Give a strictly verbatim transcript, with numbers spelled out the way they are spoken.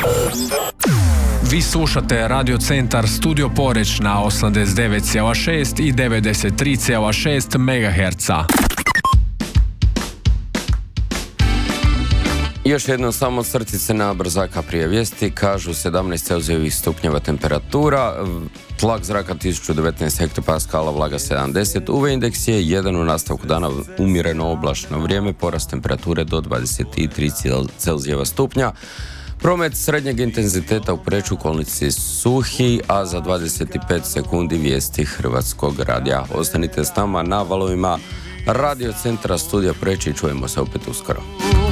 Vi slušate Radio Centar Studio Poreć na osamdeset devet zarez šest i devedeset tri zarez šest megaherca. Još jednom samo crtice na brzaka prije vijesti, kažu sedamnaest Celzijevih stupnjeva temperatura, tlak zraka tisuću devetnaest hektopaskala, vlaga sedamdeset, U V indeks je jedan, u nastavku dana umjereno oblačno vrijeme, porast temperature do dvadeset tri Celzijeva stupnja. Promet srednjeg intenziteta u Poreču, kolnici suhi, a za dvadeset pet sekundi vijesti Hrvatskog radija. Ostanite s nama na valovima Radio Centra Studija Poreč i čujemo se opet uskoro.